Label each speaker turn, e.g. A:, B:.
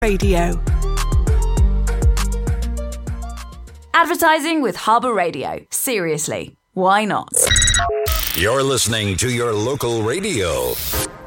A: Radio.
B: Advertising with Harbour Radio. Seriously, why not?
C: You're listening to your local radio.